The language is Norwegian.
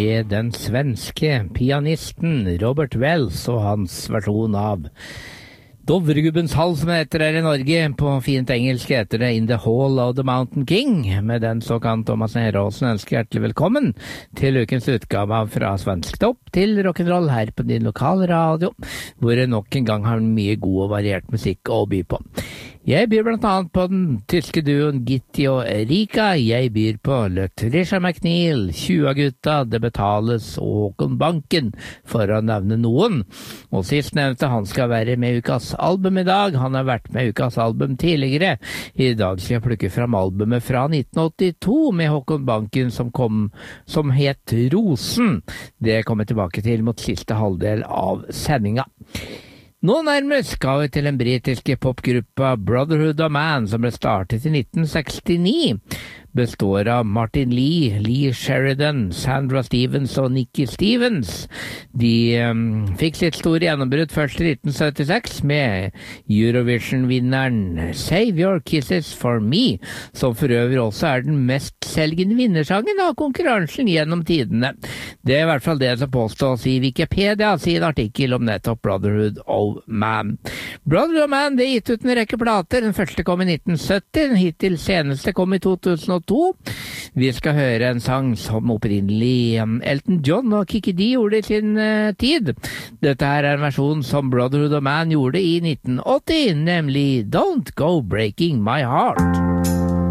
med den svenske pianisten Robert Wells og hans versjon av Dovregubbens hall, som heter her i Norge. På fint engelsk heter det In the Hall of the Mountain King. Med den så kan Thomas Neråsen ønske hjertelig velkommen til ukens utgave av Fra Svensk Topp til rock'n'roll her på din lokale radio, hvor det nok en gang har mye god og variert musikk å by på. Jeg byr blant annet på den tyske duoen Gitti og Erika. Jeg byr på Trisha McNeil, 20-gutta, Det betales og Håkon Banken, for å nevne noen. Og sist nevnte, han skal være med ukas album i dag. Han har vært med ukas album tidligere. I dag skal jeg plukke fram albumet fra 1982 med Håkon Banken som het Rosen. Det kommer jeg tilbake til mot siste halvdel av sendinga. Nå nærmest skal vi til den britiske popgruppa Brotherhood of Man, som ble startet i 1969. Består av Martin Lee, Lee Sheridan, Sandra Stevens og Nicky Stevens. De fikk sitt store gjennombrudd først i 1976 med Eurovision-vinneren Save Your Kisses for Me, som for øvrig også er den mest selgende vinnersangen av konkurransen gjennom tidene. Det er i hvert fall det som påstås i Wikipedia, sier en artikkel om nettopp Brotherhood of Man. Brotherhood of Man, det er gitt ut en rekke plater. Den første kom i 1970, den hittil seneste kom i 2002. Vi skal høre en sang som opprinnelig Elton John og Kiki D gjorde i sin tid. Dette her er en versjon som Brotherhood of Man gjorde i 1980, nemlig Don't Go Breaking My Heart.